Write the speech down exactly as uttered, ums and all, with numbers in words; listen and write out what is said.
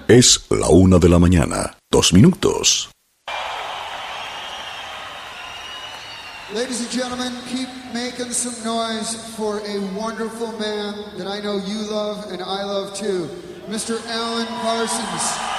Es la una de la mañana, dos minutos. Ladies and gentlemen, keep making some noise for a wonderful man that I know you love and I love too, Mister Alan Parsons.